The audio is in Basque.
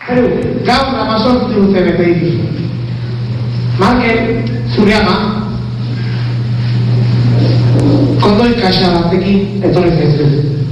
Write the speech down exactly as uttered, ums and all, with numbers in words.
Gaur amazortzi urte bete dituzu. Markel, zure ama, kondoi kaxa batekin etorri zaizu.